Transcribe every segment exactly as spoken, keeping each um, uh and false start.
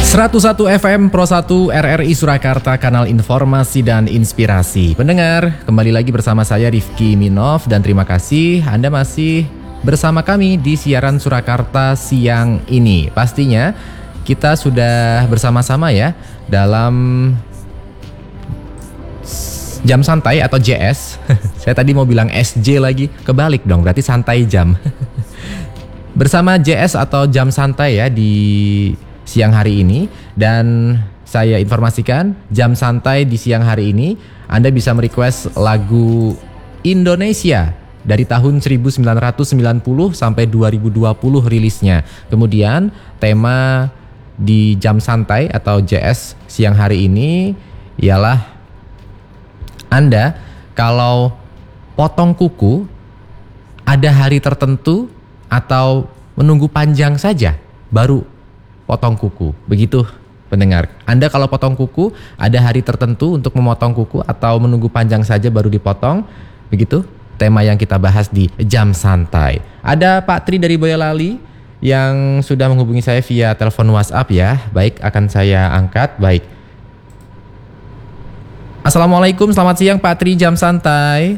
seratus satu F M Pro satu R R I Surakarta, kanal informasi dan inspirasi. Pendengar, kembali lagi bersama saya Rifki Minov dan terima kasih Anda masih bersama kami di siaran Surakarta siang ini. Pastinya kita sudah bersama-sama ya dalam jam santai atau J S. Saya tadi mau bilang S J lagi, kebalik dong, berarti santai jam. Bersama J S atau jam santai ya di siang hari ini. Dan saya informasikan jam santai di siang hari ini Anda bisa merequest lagu Indonesia dari tahun seribu sembilan ratus sembilan puluh sampai dua ribu dua puluh rilisnya. Kemudian tema di jam santai atau J S siang hari ini ialah Anda kalau potong kuku ada hari tertentu atau menunggu panjang saja baru potong kuku. Begitu pendengar. Anda kalau potong kuku ada hari tertentu untuk memotong kuku atau menunggu panjang saja baru dipotong. Begitu tema yang kita bahas di jam santai. Ada Pak Tri dari Boyolali yang sudah menghubungi saya via telepon WhatsApp ya. Baik, akan saya angkat. Baik. Assalamualaikum, selamat siang Pak Tri, jam santai.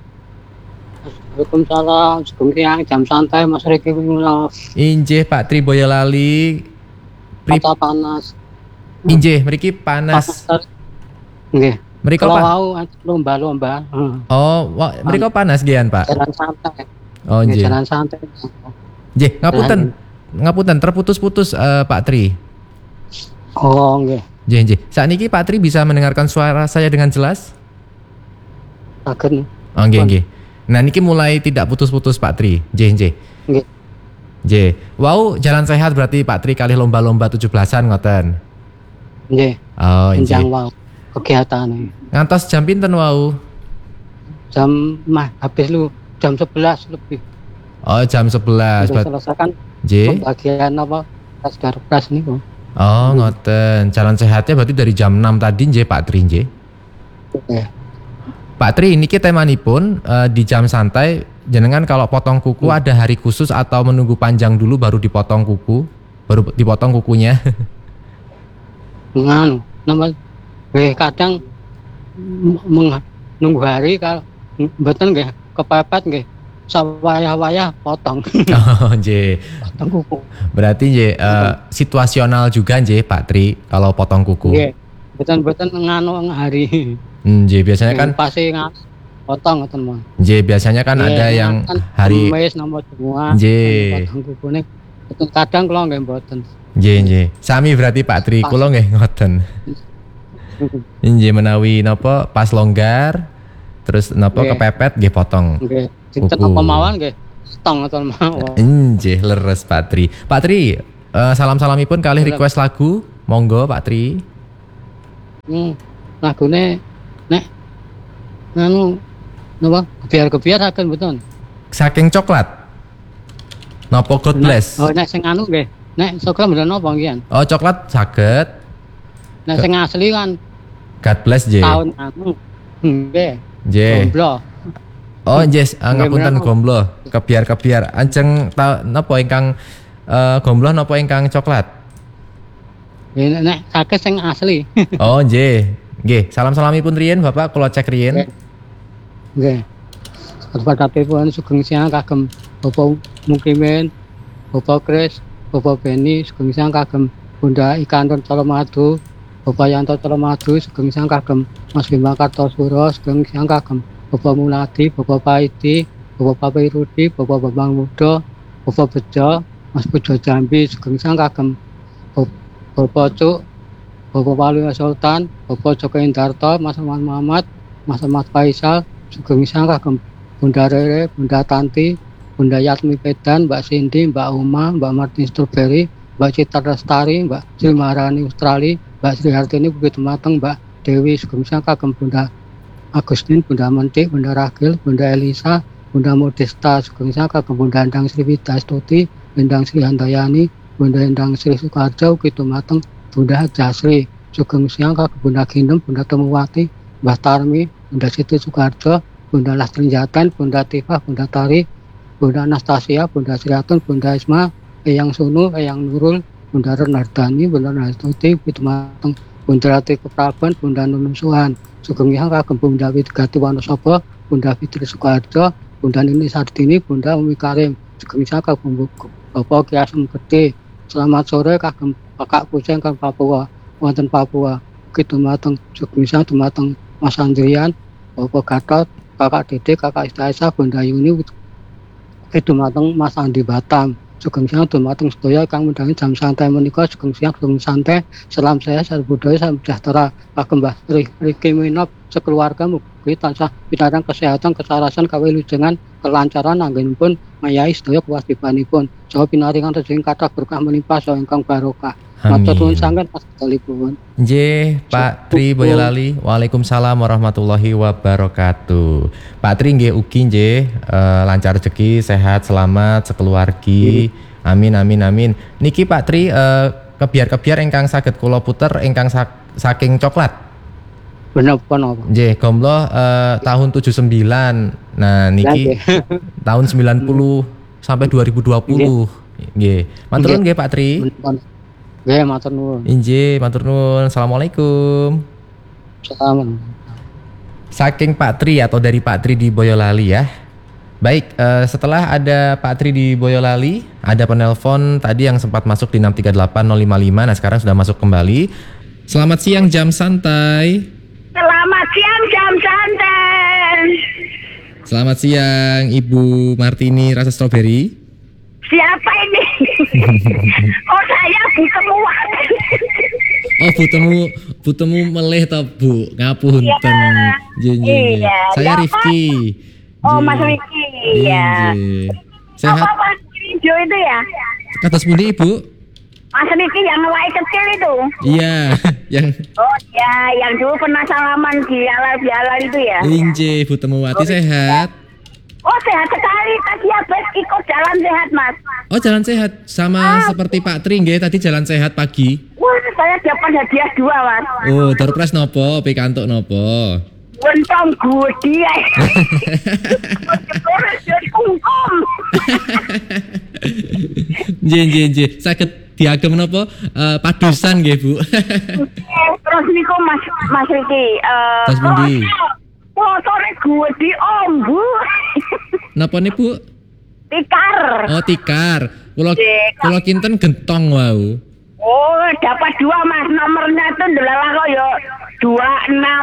Waalaikumsalam, sugeng siang, jam santai Mas Riki Minov. Injih Pak Tri Boyolali. Kota panas. Injih, mriki panas. Nggih. Mriko Kalau pa- mau lomba-lomba. Hmm. Oh, wa- mriko panas gian, Pak. Jalan santai. Oh, Nggih, injih. jalan santai. Nggih, ngapunten. Ngapunten terputus-putus eh, Pak Tri. Oh, nggih. Nggih, nggih. Saat niki Pak Tri bisa mendengarkan suara saya dengan jelas? Saged. Oh, nggih, nggih. Nah, niki mulai tidak putus-putus Pak Tri. Nggih, nggih. Nggih. Nggih. Wow, jalan sehat berarti Pak Tri kali lomba-lomba tujuh belasan ngoten. Nggih. Oh, Enjang nggih. wae kegiatane. Ngantos jam pinten wau? Jam mah habis lu jam sebelas lebih. Oh, jam sebelas. Sudah Ber- selesai kan Nggih. pembagian apa? Tes garpras niku. Oh, ngoten. Jalan sehatnya berarti dari jam enam tadi nggih Pak Tri nggih. Nggih. Pak Tri, ini kita temanipun uh, di jam santai jenengan kalau potong kuku Hmm. ada hari khusus atau menunggu panjang dulu baru dipotong kuku, baru dipotong kukunya. Nganu, nama nggih kadang m- meng- nunggu hari kalau mboten nggih kepepet nggih sawayah-wayah potong. Oh, nggih. Potong kuku. Berarti nggih uh, situasional juga nggih Pak Tri kalau potong kuku. Nggih. Mboten-mboten nganu hari. Nggih, biasanya kan pasti ngan potong ngoten mah. nggih biasanya kan ada yang hari Kamis nomor semua. Nggih. Potong kukune. Mboten kadang kula nggih mboten. nggih nggih. Sami berarti Pak Tri, kula nggih ngoten. Nggih menawi napa pas longgar terus napa Nggih. kepepet nggih potong. Nggih. Dinten Kuku. apa mawon nggih stong ngoten mawon. Nggih, leres Pak Tri. Pak Tri, eh, salam-salamipun kalih request lagu. Monggo Pak Tri. Hmm. Lagune nek anu napa gebiar-gebiar akan mboten. Saking coklat. Napa God bless? Oh, nek sing anu nggih. Nek coklat mboten napa nggih. Oh, coklat saged. Nek sing asli kan God bless nggih. tahun anu. Nggih. Nggih. Gomblo. Oh, yes, uh, Nggih, ngapunten bener. gomblo. Kebiar-kebiar. Anjeng ta, napa ingkang eh, gomblo napa ingkang coklat? Ya, nek sakit sing asli. Oh, nggih. Nggih, salam-salamipun riyen Bapak kula cek riyen. Nggih. Kepadapun sugeng siang kagem Bapak Mukimin, Bapak Kris, Bapak Beni, sugeng siang kagem Bunda Ikanton Colomadu, Bapak Yanto Colomadu, sugeng siang kagem Mas Bima Kartosuro, sugeng siang kagem Bapak Muladi, Bapak Paidi, Bapak Papai Rudi, Bapak Bambang Mudo, Bapak Bejo, Mas Bejo Jambi, sugeng siang kagem Bap- Bapak Cuk, Bapak Walu Sultan, Bapak Joko Indarto, Mas Ahmad Muhammad, Mas Ahmad Faisal, sugeng siang kagem Bunda Rere, Bunda Tanti, Bunda Yatmi Pedan, Mbak Cindy, Mbak Uma, Mbak Martin Strawberry, Mbak Citra Lestari, Mbak Sri Maharani Australia, Mbak Sri Hartini Bukit Mateng, Mbak Dewi sugeng siang kagem Bunda Agustin, Bunda Mentik, Bunda Ragil, Bunda Elisa, Bunda Modesta, sugeng siang kagem Bunda Endang Sri Widastuti, Endang Sri Handayani, Bunda Endang Sri Sukarjo, Bukit Mateng, Bunda Jasri, sugeng siang kagem Bunda Ginem, Bunda Temuwati, Mbah Tarmi, Bunda Siti Sukarjo, Bunda Lastri Jatan, Bunda Tifah, Bunda Tari, Bunda Anastasia, Bunda Sriatun, Bunda Isma, Eyang Sunu, Eyang Nurul, Bunda Renardani, Bunda Nastuti, Dumateng Bunda Rati Kepraban, Bunda Nunusuhan, Sugeng Hyang kagem Bunda Widigati Wonosobo, Bunda Fitri Soeharto, Bunda Nini Sardini, Bunda Umi Karim, Sugeng Hyang kagem Bapak Ki Asem Gede. Selamat sore kagem Kakak Kucing kang Papua, wonten Papua. Ugi dumateng Sugeng Hyang dumateng Mas Andrian, Bapak Gatot, Kakak Dede, Kakak Istaisa, Bunda Yuni, ugi dumateng Mas Andi Batam. Sugeng Hyang dumateng sedaya kang midhangi jam santai menika. Sugeng Hyang sugeng santai. Salam sehat, salam budaya, salam sejahtera. Kagem Mbah Riki Minop sekeluarga mugi tansah pinarang kesehatan, kesarasan, kawilujengan, kelancaran anggenipun mayahi sedaya kewajibanipun. Saha pinaringan rezeki kathah berkah melimpah saha ingkang barokah. Matur nuwun sanget Mas Dalipun. Nggih, Pak Tri Boyolali. Waalaikumsalam warahmatullahi wabarakatuh. Pak Tri nggih ugi nggih uh, lancar rezeki, sehat, selamat sekeluargi. Amin amin amin. Niki Pak Tri uh, kebiar-kebiar ingkang saged kula puter ingkang sak, saking coklat. Bener napa? Nggih, Gomlo uh, tahun tujuh puluh sembilan. Nah, niki tahun sembilan puluh sampai dua ribu dua puluh. Nggih. Matur nuwun nggih Pak Tri. Nggih, matur nuwun. Injih, matur nuwun. Assalamualaikum. Salam. Saking Pak Tri atau dari Pak Tri di Boyolali ya. Baik, uh, setelah ada Pak Tri di Boyolali, ada penelpon tadi yang sempat masuk di enam tiga delapan nol lima lima. Nah, sekarang sudah masuk kembali. Selamat siang jam santai. Selamat siang jam santai. Selamat siang Ibu Martini rasa stroberi. Siapa ini? Oh saya Bu Temuan. Oh Bu Temu, Bu Temu meleh toh Bu, ngapunten. Iya. Iya. Saya Ya, Rifki. Oh Mas Rifki, ya. Sehat. Apa Mas Hijau itu ya? Kados pundi Ibu? Mas Rifki yang wae kecil itu. Iya, yang Oh ya, yang dulu pernah salaman di alal-alal itu ya. Inje Bu Temuwati sehat. Oh sehat sekali, tadi habis ikut jalan sehat Mas. Oh jalan sehat sama Ah. seperti Pak Tri nggih tadi jalan sehat pagi. Wah saya dapat hadiah dua Mas. Oh surprise nopo, pikantuk nopo. Gentong gudi ya. Jadi kungkum. Nggih nggih nggih, saged diagem napa uh, padusan nggih Bu. Terus niku Mas Mas Riki, eh Tas pundi? motore gudi ombu. Napa nih Bu? Tikar. Oh tikar. Kula Tikar. kula kinten gentong wau. Oh, dapat dua Mas. Nomornya itu adalah kok ya dua enam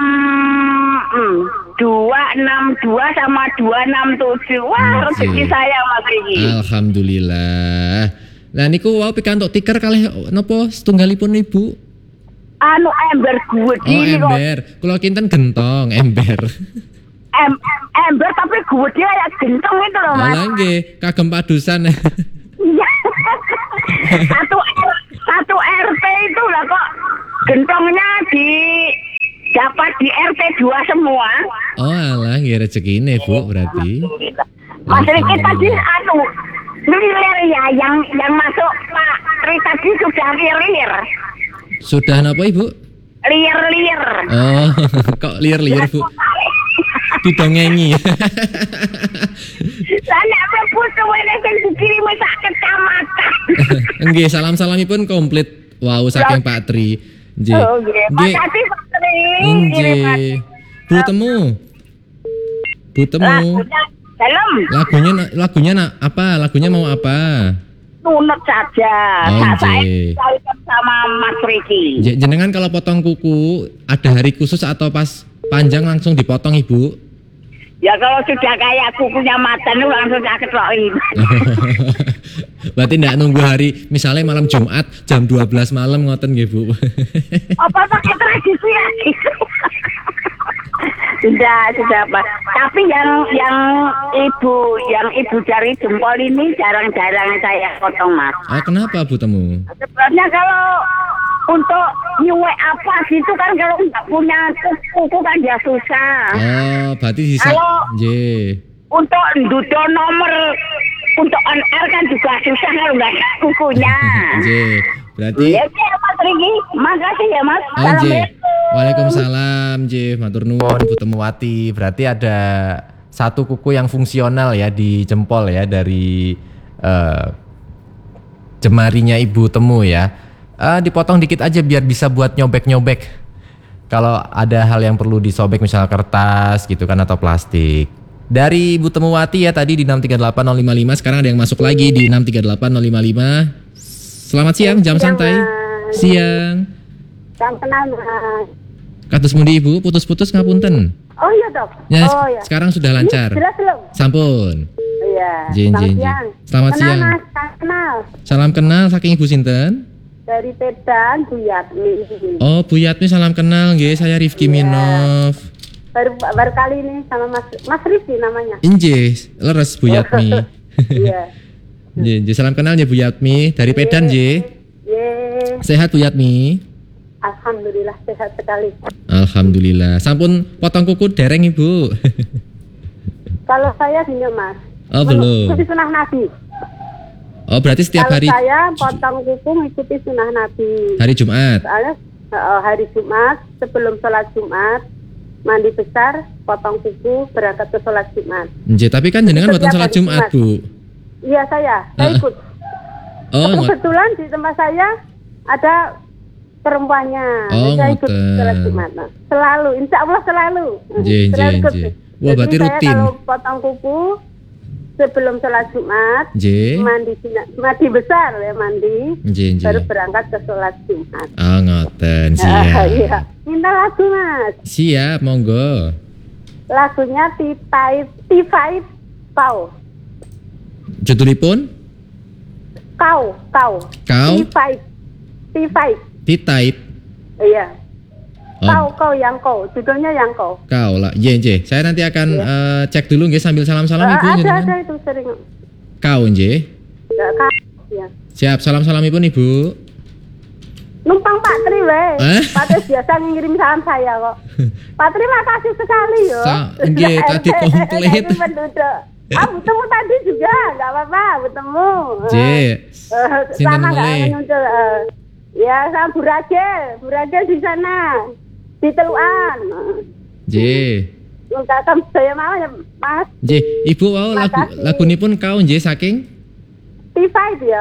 dua enam dua sama dua enam tujuh. Wah, Oke. rezeki saya Mas Riki. Alhamdulillah. Nah niku wau pikantuk tikar kalih napa setunggalipun Ibu? Anu ember Oh gudi kok. ember. Kula kinten gentong ember. Em, ember tapi gudi kayak gentong itu loh Mas. Alah nggih, kagem padusan. Iya. satu R- satu R T itu lah kok gentongnya di dapat di R T dua semua. Oh alah nggih rezekine Bu berarti. Mas Riki tadi anu lilir ya yang yang masuk Pak Tri tadi sudah lilir. Sudah napa Ibu? Liir-liir. Oh, kok liar-liar Bu? Didongengi. Sana putu wene sing dikirim sak kecamatan. Nggih, salam-salamipun komplit. Wow, saking Pak Tri. Nggih. Oh nggih. Makasih Pak Tri. Nggih. Bu Temu. Bu Temu. Lagunya dalam Lagunya lagunya na- apa? Lagunya mau apa? tunut saja. Oh, Nah, saya nggih. kawin sama Mas Riki. J- Jenengan kalau potong kuku ada hari khusus atau pas panjang langsung dipotong Ibu? Ya kalau sudah kayak kukunya Matan itu langsung saya ketrokin. Berarti enggak nunggu hari misalnya malam Jumat jam dua belas malam ngoten nggih Bu. Apa pakai tradisi ya gitu? Sudah, sudah Pak. Tapi yang yang ibu yang ibu jari jempol ini jarang-jarang saya potong Mas. Oh, kenapa Bu Temu? Sebenarnya kalau untuk nyuwek apa gitu kan kalau nggak punya kuku kan ya susah. Oh, berarti bisa. Kalau- Nggih. Untuk ndudo nomor untuk on air kan juga susah kalau nggak ada kukunya. Nggih. Berarti Ya ya Mas Riki, makasih ya Mas. Oh, nggih. Assalamualaikum. Waalaikumsalam, nggih. Matur nuwun Bu Temuwati. Berarti ada satu kuku yang fungsional ya di jempol ya dari eh, jemarinya Ibu Temu ya. Uh, dipotong dikit aja biar bisa buat nyobek-nyobek. Kalau ada hal yang perlu disobek misalnya kertas gitu kan atau plastik. Dari Ibu Temuwati ya tadi di enam tiga delapan nol lima lima, sekarang ada yang masuk lagi di enam tiga delapan nol lima lima. Selamat siang, jam Siang, santai. Mas. Siang. Salam kenal, Mas. Kados mundi Ibu, putus-putus ngapunten. Oh iya, Dok. Ya, oh iya. sekarang sudah lancar. Ini jelas belum? Sampun. Iya. Jin, Selamat jin, jin. siang. Selamat kenal, siang. Mas. Salam kenal. Salam kenal saking Ibu sinten? Dari Pedan, Bu Yatmi. Oh, Bu Yatmi salam kenal nggih, saya Rifki Iya. Minov. Baru baru kali ini sama Mas Mas Rifki namanya. Injih, leres Bu Yatmi. Iya. Nggih, nggih, salam kenal ya Bu Yatmi dari Pedan nggih. Ye. Sehat Bu Yatmi? Alhamdulillah sehat sekali. Alhamdulillah. Sampun potong kuku dereng Ibu. Kalau saya gini, Mas. Oh, belum. Mengikuti sunah Nabi. Oh, berarti setiap Kalau hari saya potong kuku mengikuti sunah Nabi. hari Jumat. Soalnya eh, hari Jumat sebelum sholat Jumat mandi besar, potong kuku, berangkat ke sholat Jumat. Nggih, tapi kan jenengan Setiap mboten salat hari Jumat, Jumat. Bu. Iya saya, saya Ah. ikut. Oh, ngot- Kebetulan di tempat saya ada perempuannya, Oh, saya ikut ngoten. sholat Jumat. Nah, selalu, insya Allah selalu. Nggih, Selalu nggih, ikut. nggih. Wah, Jadi berarti saya rutin. kalau potong kuku sebelum sholat Jumat, nggih. mandi sina- mandi besar ya mandi, Nggih, baru nggih. berangkat ke sholat Jumat. Oh, ngoten. Ah, Siap. iya. Minta lagu, Mas. Siap, monggo. Lagunya T-Type, T-Five, Kau. Judulipun Kau, kau. Kau? T-Five. T-Five. T-type. Iya. Kau, Oh, kau yang kau. Judulnya yang kau. kau lah. Nggih, nggih. Saya nanti akan Iya. eh, cek dulu nggih sambil salam-salam Eh, Ibu ada, jenengan. ada itu sering. Kau nggih. Ya, kau. Ya. Siap, salam-salamipun Ibu. Numpang Pak Tri, weh. Eh? Pak Tri biasa ngirim salam saya kok. Pak Tri makasih sekali yo. Sa- nggih, tadi komplit. Jadi penduduk. Ah, bertemu tadi juga, nggak apa-apa, bertemu. Nggih. Eh, Sinten sama nggak mulai? muncul. eh. Ya, sama Burage, Burage di sana, di Teluan. Nggih. Enggak kan saya mau ya, Mas. Nggih, Ibu mau lagu Makasih. lagunipun kau nggih saking T lima ya.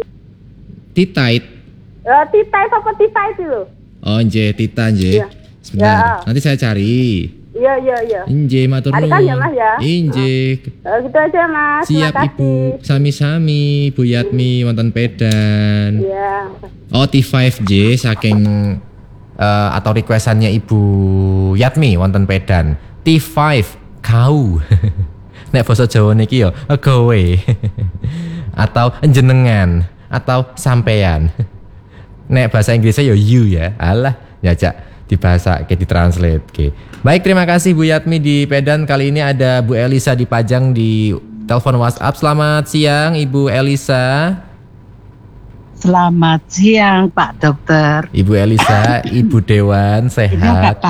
T-type. Eh, T lima apa T lima itu loh? Oh, nggih, Tita nggih. Iya. Sebentar, Ya. nanti saya cari. Iya, iya, iya. Injih, matur Hari kan ya, Mas, ya? Injih. Eh, gitu aja, Mas. Siap Terima Ibu, kasih. sami-sami Bu Yatmi wonten Pedan. Iya. Oh, T lima J saking eh, atau requestannya Ibu Yatmi wonten Pedan. T lima kau. Nek basa Jawa niki yo kowe. Atau jenengan atau sampean. Nek bahasa Inggrisnya yo you ya. Alah, jajak dibahasa kayak ditranslate ke. Baik, terima kasih Bu Yatmi di Pedan. Kali ini ada Bu Elisa di Pajang di telepon WhatsApp. Selamat siang Ibu Elisa. Selamat siang Pak Dokter. Ibu Elisa, Ibu Dewan, Ini sehat. agak